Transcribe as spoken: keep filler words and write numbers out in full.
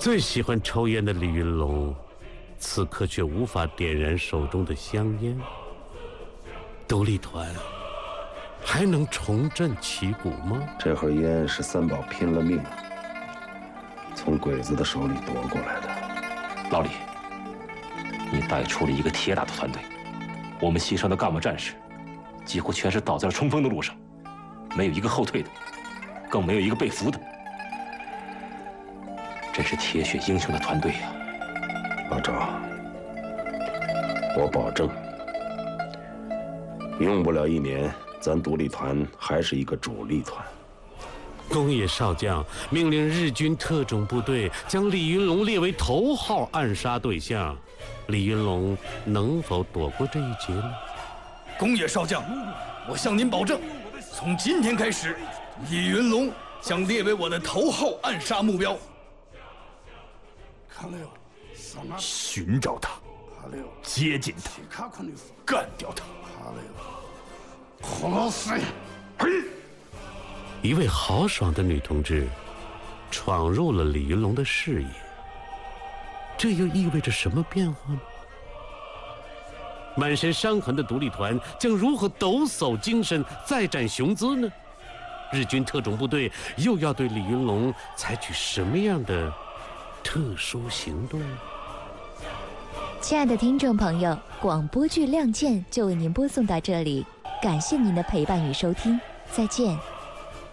最喜欢抽烟的李云龙，此刻却无法点燃手中的香烟。独立团还能重振旗鼓吗？ 这盒烟是三宝拼了命从鬼子的手里夺过来的。 老李，你带出了一个铁打的团队，我们牺牲的干部战士几乎全是倒在了冲锋的路上，没有一个后退的，更没有一个被俘的，真是铁血英雄的团队呀！ 老赵，我保证，用不了一年，咱独立团还是一个主力团。 宫野少将命令日军特种部队将李云龙列为头号暗杀对象，李云龙能否躲过这一劫呢？ 宫野少将，我向您保证，从今天开始，李云龙将列为我的头号暗杀目标。 寻找他，接近他，干掉他。 一位豪爽的女同志闯入了李云龙的视野，这又意味着什么变化呢？满身伤痕的独立团将如何抖擞精神再展雄姿呢？日军特种部队又要对李云龙采取什么样的特殊行动？ 亲爱的听众朋友，广播剧《亮剑》就为您播送到这里，感谢您的陪伴与收听，再见。